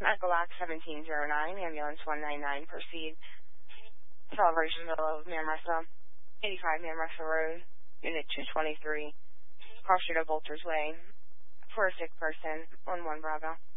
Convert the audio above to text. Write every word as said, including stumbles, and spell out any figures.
Equilax seventeen oh nine, ambulance one nine nine, proceed. Celebration of Manresa, eighty-five Manresa Road, unit two twenty-three, cross street of Bolter's Way, for a sick person, one one Bravo.